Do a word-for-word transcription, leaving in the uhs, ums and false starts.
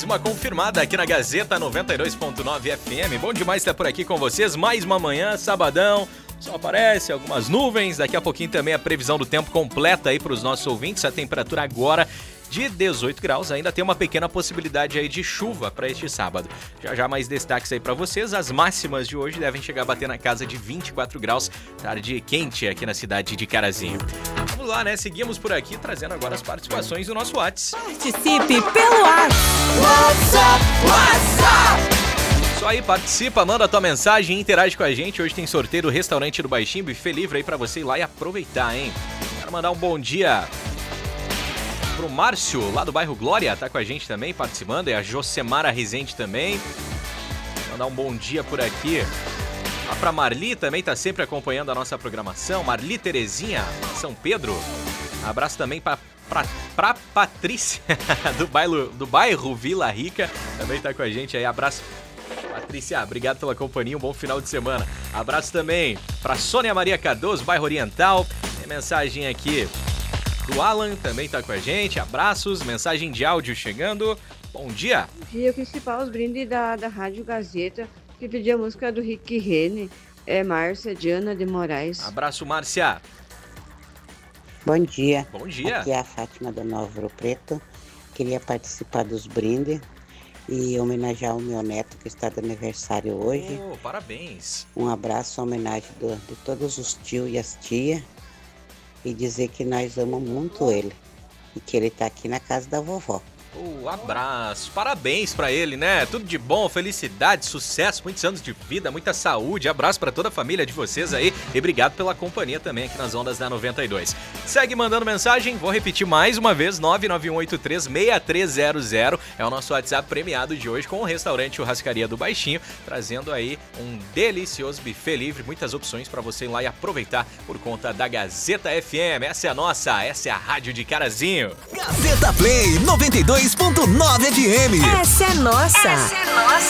uma confirmada aqui na Gazeta noventa e dois ponto nove F M. Bom demais estar por aqui com vocês. Mais uma manhã, sabadão. Só aparece algumas nuvens. Daqui a pouquinho também a previsão do tempo completa aí para os nossos ouvintes. A temperatura agora de dezoito graus. Ainda tem uma pequena possibilidade aí de chuva para este sábado. Já já mais destaques aí para vocês. As máximas de hoje devem chegar a bater na casa de vinte e quatro graus. Tarde quente aqui na cidade de Carazinho. Vamos lá, né? Seguimos por aqui trazendo agora as participações do nosso WhatsApp. Participe pelo WhatsApp. WhatsApp. Isso aí, participa, manda a tua mensagem, interage com a gente. Hoje tem sorteio do Restaurante do Baixinho, buffet livre aí pra você ir lá e aproveitar, hein? Quero mandar um bom dia pro Márcio, lá do bairro Glória, tá com a gente também, participando. E a Josemara Rezende também. Mandar um bom dia por aqui. Lá pra Marli também, tá sempre acompanhando a nossa programação. Marli Terezinha, São Pedro. Abraço também pra, pra, pra Patrícia, do bairro, do bairro Vila Rica. Também tá com a gente aí, abraço. Patrícia, obrigado pela companhia, um bom final de semana. Abraço também para Sônia Maria Cardoso, bairro Oriental. Tem mensagem aqui do Alan, também tá com a gente. Abraços, mensagem de áudio chegando. Bom dia. Bom dia, eu quis participar os brindes da, da Rádio Gazeta, que pedi a música do Rick Rene, é Márcia Diana de Moraes. Abraço, Márcia. Bom dia. Bom dia. Aqui é a Fátima da Nova Ouro Preto. Queria participar dos brindes e homenagear o meu neto que está de aniversário hoje. Oh, parabéns. Um abraço, uma homenagem do, de todos os tios e as tias e dizer que nós amamos muito ele e que ele está aqui na casa da vovó. Um abraço, parabéns pra ele, né? Tudo de bom, felicidade, sucesso, muitos anos de vida, muita saúde. Abraço pra toda a família de vocês aí e obrigado pela companhia também aqui nas ondas da noventa e dois. Segue mandando mensagem, vou repetir mais uma vez, nove nove um oito três seis três zero zero é o nosso WhatsApp premiado de hoje com o restaurante Churrascaria do Baixinho, trazendo aí um delicioso buffet livre, muitas opções pra você ir lá e aproveitar por conta da Gazeta F M. Essa é a nossa, essa é a rádio de Carazinho. Gazeta Play noventa e dois ponto nove F M. Essa é nossa. Essa é nossa.